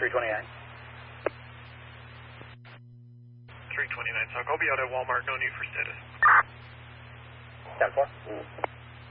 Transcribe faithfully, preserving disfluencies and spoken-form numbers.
three twenty-nine. three twenty-nine, Sock. I'll be out at Walmart. No need for status. ten four.